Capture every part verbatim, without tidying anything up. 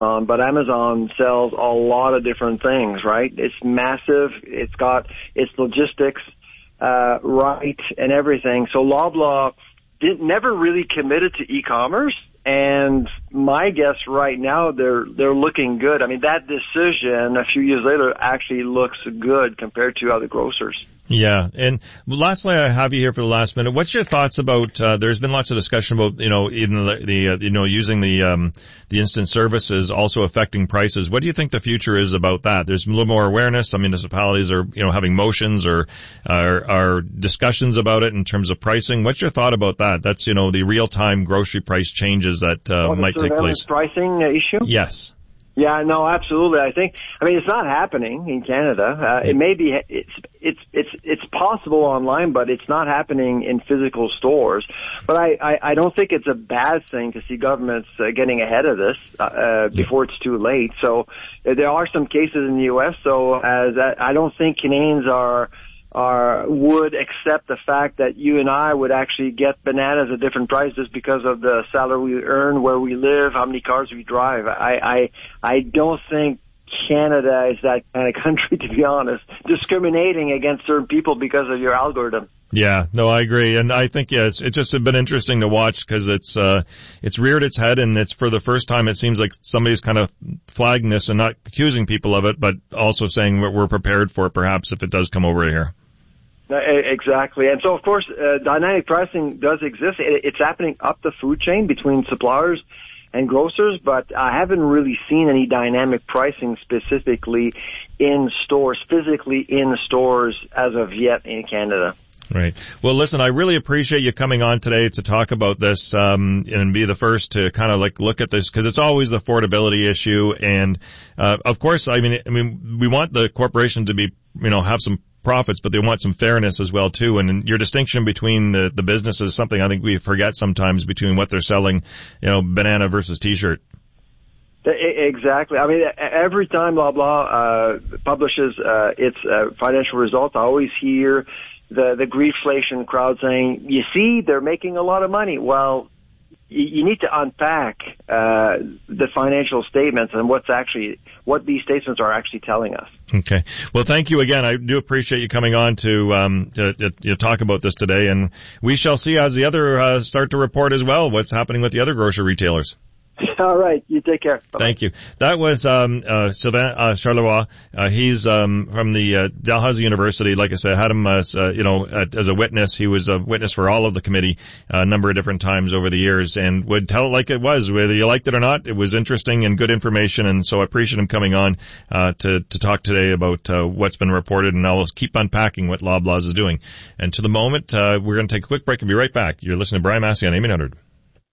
Um, but Amazon sells a lot of different things, right? It's massive. It's got its logistics uh, right and everything. So Loblaw didn't never really committed to e-commerce. And my guess right now, they're they're looking good. I mean, that decision a few years later actually looks good compared to other grocers. Yeah. And lastly, I have you here for the last minute. What's your thoughts about, uh, there's been lots of discussion about, you know, even the, the uh, you know, using the, um, the instant services also affecting prices. What do you think the future is about that? There's a little more awareness. Some municipalities are, you know, having motions or, are, are discussions about it in terms of pricing. What's your thought about that? That's, you know, the real-time grocery price changes that, uh, oh, might take place. Pricing issue? Yes. Yeah, no, absolutely. I think, I mean, it's not happening in Canada. Uh, it may be, it's, it's, it's, it's possible online, but it's not happening in physical stores. But I, I, I don't think it's a bad thing to see governments uh, getting ahead of this, uh, before it's too late. So uh, there are some cases in the U S. So as I, I don't think Canadians are, are, would accept the fact that you and I would actually get bananas at different prices because of the salary we earn, where we live, how many cars we drive. I, I, I don't think Canada is that kind of country, to be honest, discriminating against certain people because of your algorithm. Yeah, no, I agree. And I think, yes, it's just been interesting to watch because it's, uh, it's reared its head, and it's for the first time it seems like somebody's kind of flagging this and not accusing people of it, but also saying we're prepared for it perhaps if it does come over here. Exactly. And so, of course, uh, dynamic pricing does exist. It's happening up the food chain between suppliers and grocers, but I haven't really seen any dynamic pricing specifically in stores, physically in stores as of yet in Canada. Right. Well, listen, I really appreciate you coming on today to talk about this, um, and be the first to kind of like look at this, because it's always the affordability issue. And, uh, of course, I mean, I mean, we want the corporation to be, you know, have some profits, but they want some fairness as well too. And your distinction between the, the businesses is something I think we forget sometimes, between what they're selling, you know, banana versus t-shirt. Exactly. I mean, every time Loblaw, uh, publishes, uh, its, uh, financial results, I always hear the, the greedflation crowd saying, you see, they're making a lot of money. Well, you need to unpack uh the financial statements and what's actually what these statements are actually telling us. Okay. Well, thank you again. I do appreciate you coming on to um to, to, to talk about this today, and we shall see as the other uh, start to report as well what's happening with the other grocery retailers. All right. You take care. Bye-bye. Thank you. That was um uh Sylvain uh, Charleroi. Uh, he's um from the uh, Dalhousie University. Like I said, had him as uh, you know uh, as a witness. He was a witness for all of the committee uh, a number of different times over the years, and would tell it like it was, whether you liked it or not. It was interesting and good information, and so I appreciate him coming on uh to to talk today about uh, what's been reported, and I'll keep unpacking what Loblaws is doing. And to the moment, uh, we're going to take a quick break and be right back. You're listening to Brian Massey on A M eight hundred.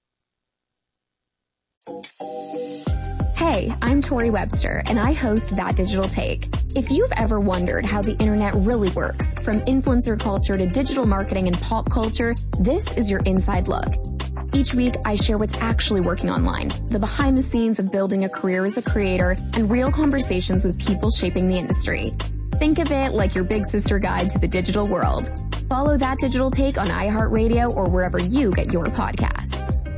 Hey, I'm Tori Webster, and I host That Digital Take. If you've ever wondered how the internet really works, from influencer culture to digital marketing and pop culture, this is your inside look. Each week, I share what's actually working online, the behind the scenes of building a career as a creator, and real conversations with people shaping the industry. Think of it like your big sister guide to the digital world. Follow That Digital Take on iHeartRadio or wherever you get your podcasts.